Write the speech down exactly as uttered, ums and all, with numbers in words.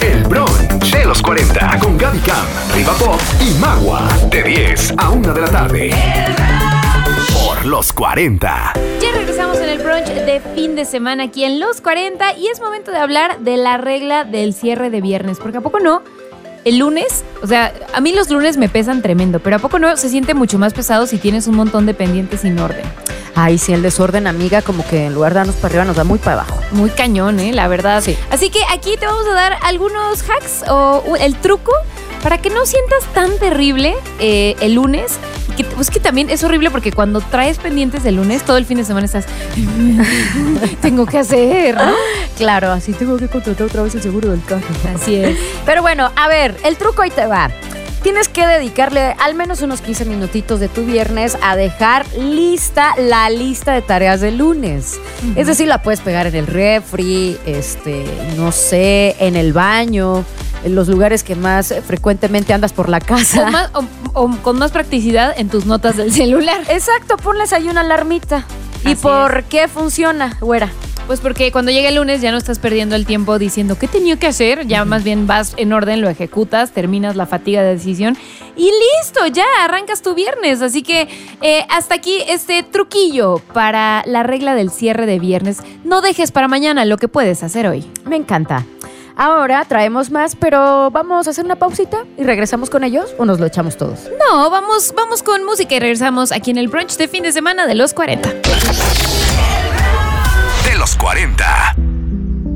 El brunch de los cuarenta con Gaby Cam, Riva Pop y Magua. De diez a una de la tarde. Por los cuarenta. Ya regresamos en el brunch de fin de semana aquí en Los cuarenta y es momento de hablar de la regla del cierre de viernes, porque ¿a poco no? El lunes, o sea, a mí los lunes me pesan tremendo, pero ¿a poco no se siente mucho más pesado si tienes un montón de pendientes sin orden? Ay, sí, el desorden, amiga, como que en lugar de darnos para arriba nos da muy para abajo. Muy cañón, ¿eh? La verdad. Sí. Así que aquí te vamos a dar algunos hacks o el truco para que no sientas tan terrible eh, el lunes. Que, pues que también es horrible porque cuando traes pendientes el lunes, todo el fin de semana estás... tengo que hacer, ¿no? Claro, así tengo que contratar otra vez el seguro del carro. Así es. Pero bueno, a ver, el truco ahí te va. Tienes que dedicarle al menos unos quince minutitos de tu viernes a dejar lista la lista de tareas del lunes. Uh-huh. Es decir, la puedes pegar en el refri, este, no sé, en el baño, en los lugares que más frecuentemente andas por la casa. O, más, o, o con más practicidad en tus notas del celular. Exacto, ponles ahí una alarmita. ¿Y Así por es. qué funciona, güera? Pues porque cuando llega el lunes ya no estás perdiendo el tiempo diciendo qué tenía que hacer, ya uh-huh. más bien vas en orden, lo ejecutas, terminas la fatiga de decisión y listo, ya arrancas tu viernes. Así que eh, hasta aquí este truquillo para la regla del cierre de viernes. No dejes para mañana lo que puedes hacer hoy. Me encanta. Ahora traemos más, pero vamos a hacer una pausita y regresamos con ellos o nos lo echamos todos. No, vamos, vamos con música y regresamos aquí en el brunch de fin de semana de Los cuarenta. De los cuarenta.